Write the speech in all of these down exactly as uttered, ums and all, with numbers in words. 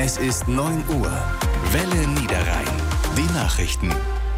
Es ist neun Uhr. Welle Niederrhein. Die Nachrichten.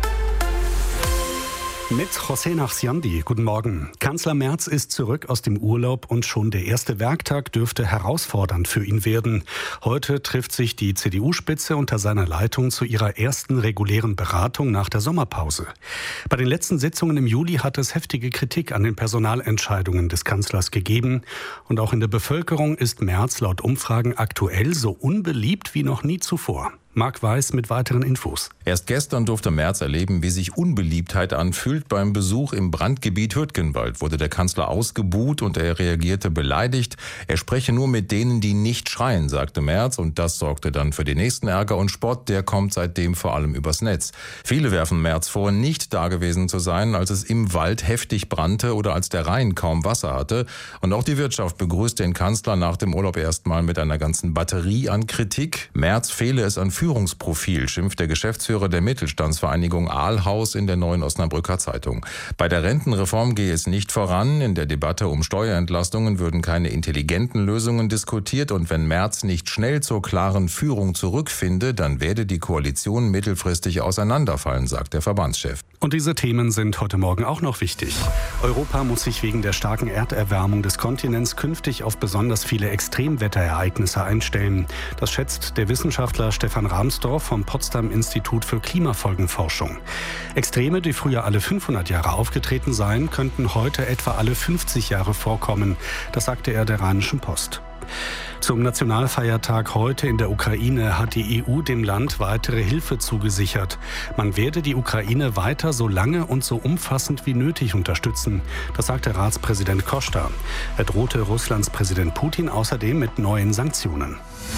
Mit José Nachsiandi. Guten Morgen. Kanzler Merz ist zurück aus dem Urlaub und schon der erste Werktag dürfte herausfordernd für ihn werden. Heute trifft sich die C D U-Spitze unter seiner Leitung zu ihrer ersten regulären Beratung nach der Sommerpause. Bei den letzten Sitzungen im Juli hat es heftige Kritik an den Personalentscheidungen des Kanzlers gegeben. Und auch in der Bevölkerung ist Merz laut Umfragen aktuell so unbeliebt wie noch nie zuvor. Marc Weiß mit weiteren Infos. Erst gestern durfte Merz erleben, wie sich Unbeliebtheit anfühlt. Beim Besuch im Brandgebiet Hürtgenwald wurde der Kanzler ausgebuht und er reagierte beleidigt. Er spreche nur mit denen, die nicht schreien, sagte Merz. Und das sorgte dann für den nächsten Ärger und Spott. Der kommt seitdem vor allem übers Netz. Viele werfen Merz vor, nicht dagewesen zu sein, als es im Wald heftig brannte oder als der Rhein kaum Wasser hatte. Und auch die Wirtschaft begrüßt den Kanzler nach dem Urlaub erstmal mit einer ganzen Batterie an Kritik. Merz fehle es an Führungsprofil, schimpft der Geschäftsführer der Mittelstandsvereinigung Aalhaus in der Neuen Osnabrücker Zeitung. Bei der Rentenreform gehe es nicht voran. In der Debatte um Steuerentlastungen würden keine intelligenten Lösungen diskutiert. Und wenn Merz nicht schnell zur klaren Führung zurückfinde, dann werde die Koalition mittelfristig auseinanderfallen, sagt der Verbandschef. Und diese Themen sind heute Morgen auch noch wichtig. Europa muss sich wegen der starken Erderwärmung des Kontinents künftig auf besonders viele Extremwetterereignisse einstellen. Das schätzt der Wissenschaftler Stefan Rahmsdorf vom Potsdam Institut für Klimafolgenforschung. Extreme, die früher alle fünfhundert Jahre aufgetreten seien, könnten heute etwa alle fünfzig Jahre vorkommen. Das sagte er der Rheinischen Post. Zum Nationalfeiertag heute in der Ukraine hat die E U dem Land weitere Hilfe zugesichert. Man werde die Ukraine weiter so lange und so umfassend wie nötig unterstützen. Das sagte Ratspräsident Costa. Er drohte Russlands Präsident Putin außerdem mit neuen Sanktionen.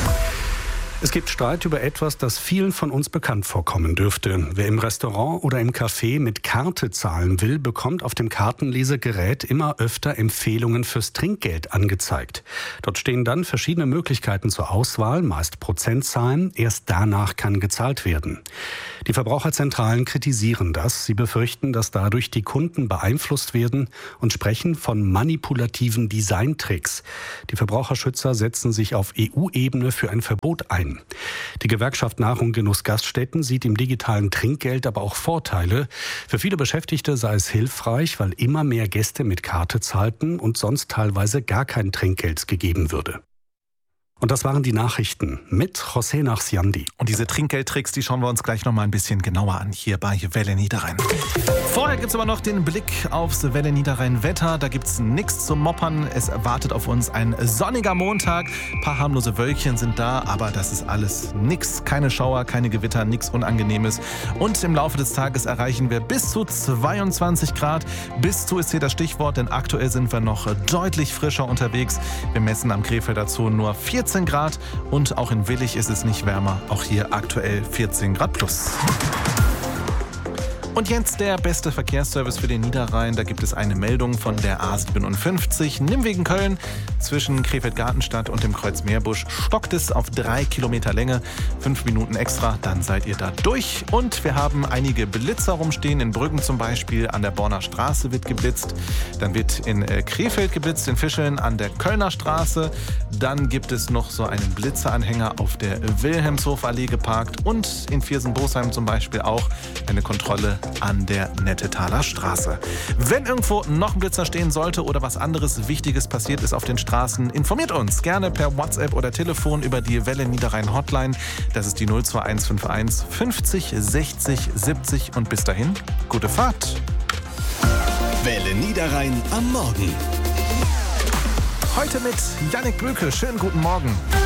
Es gibt Streit über etwas, das vielen von uns bekannt vorkommen dürfte. Wer im Restaurant oder im Café mit Karte zahlen will, bekommt auf dem Kartenlesegerät immer öfter Empfehlungen fürs Trinkgeld angezeigt. Dort stehen dann verschiedene Möglichkeiten zur Auswahl, meist Prozentzahlen. Erst danach kann gezahlt werden. Die Verbraucherzentralen kritisieren das. Sie befürchten, dass dadurch die Kunden beeinflusst werden und sprechen von manipulativen Designtricks. Die Verbraucherschützer setzen sich auf E U-Ebene für ein Verbot ein. Die Gewerkschaft Nahrung Genuss Gaststätten sieht im digitalen Trinkgeld aber auch Vorteile. Für viele Beschäftigte sei es hilfreich, weil immer mehr Gäste mit Karte zahlten und sonst teilweise gar kein Trinkgeld gegeben würde. Und das waren die Nachrichten mit José Nachsiandi. Und diese Trinkgeldtricks, die schauen wir uns gleich noch mal ein bisschen genauer an, hier bei Welle Niederrhein. Vorher gibt es aber noch den Blick aufs Welle Niederrhein Wetter. Da gibt es nichts zum Moppern. Es erwartet auf uns ein sonniger Montag. Ein paar harmlose Wölkchen sind da, aber das ist alles nix. Keine Schauer, keine Gewitter, nichts Unangenehmes. Und im Laufe des Tages erreichen wir bis zu zweiundzwanzig Grad. Bis zu ist hier das Stichwort, denn aktuell sind wir noch deutlich frischer unterwegs. Wir messen am Krefelder Zoo nur vierzehn Grad und auch in Willich ist es nicht wärmer. Auch hier aktuell vierzehn Grad plus. Und jetzt der beste Verkehrsservice für den Niederrhein. Da gibt es eine Meldung von der A siebenundfünfzig Nimwegen-Köln. Zwischen Krefeld-Gartenstadt und dem Kreuz Meerbusch stockt es auf drei Kilometer Länge. Fünf Minuten extra, dann seid ihr da durch. Und wir haben einige Blitzer rumstehen. In Brüggen zum Beispiel, an der Borner Straße wird geblitzt. Dann wird in Krefeld geblitzt, in Fischeln an der Kölner Straße. Dann gibt es noch so einen Blitzeranhänger auf der Wilhelmshofallee geparkt. Und in Viersen-Bosheim zum Beispiel auch eine Kontrolle an der Nettetaler Straße. Wenn irgendwo noch ein Blitzer stehen sollte oder was anderes Wichtiges passiert ist auf den Straßen, informiert uns gerne per WhatsApp oder Telefon über die Welle Niederrhein Hotline. Das ist die null zwei eins fünf eins fünfzig sechzig siebzig und bis dahin, gute Fahrt. Welle Niederrhein am Morgen. Heute mit Jannik Böke. Schönen guten Morgen.